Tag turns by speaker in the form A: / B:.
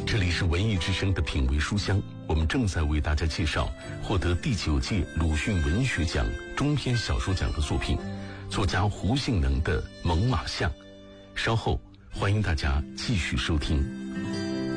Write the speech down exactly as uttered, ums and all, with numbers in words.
A: 这里是文艺之声的品味书香，我们正在为大家介绍获得第九届鲁迅文学奖中篇小说奖的作品，作家胡杏能的《猛犸象》。稍后欢迎大家继续收听。